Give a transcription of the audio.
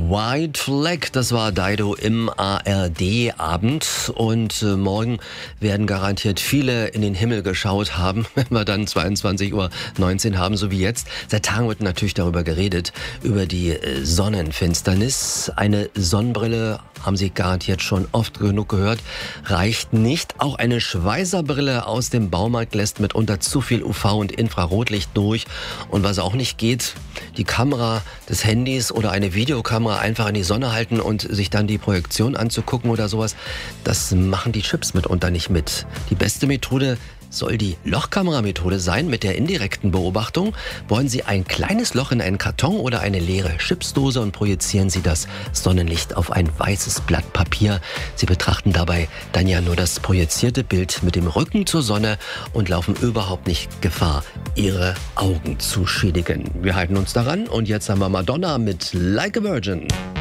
White Flag, das war Dido im ARD-Abend und morgen werden garantiert viele in den Himmel geschaut haben, wenn wir dann 22:19 Uhr haben, so wie jetzt. Seit Tagen wird natürlich darüber geredet, über die Sonnenfinsternis. Eine Sonnenbrille, haben Sie garantiert schon oft genug gehört, reicht nicht. Auch eine Schweißerbrille aus dem Baumarkt lässt mitunter zu viel UV- und Infrarotlicht durch. Und was auch nicht geht, die Kamera des Handys oder eine Videokamera einfach in die Sonne halten und sich dann die Projektion anzugucken oder sowas, das machen die Chips mitunter nicht mit. Die beste Methode soll die Lochkamera-Methode sein mit der indirekten Beobachtung. Bohren Sie ein kleines Loch in einen Karton oder eine leere Chipsdose und projizieren Sie das Sonnenlicht auf ein weißes Blatt Papier. Sie betrachten dabei dann ja nur das projizierte Bild mit dem Rücken zur Sonne und laufen überhaupt nicht Gefahr, Ihre Augen zu schädigen. Wir halten uns daran und jetzt haben wir Madonna mit Like a Virgin.